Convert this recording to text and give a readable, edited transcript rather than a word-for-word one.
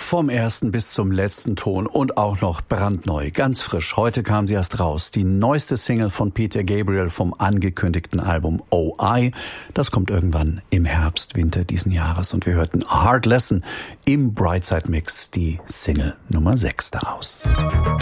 Vom ersten bis zum letzten Ton und auch noch brandneu, ganz frisch. Heute kam sie erst raus. Die neueste Single von Peter Gabriel vom angekündigten Album O.I. Das kommt irgendwann im Herbst, Winter diesen Jahres. Und wir hörten A Hard Lesson im Brightside Mix, die Single Nummer 6 daraus.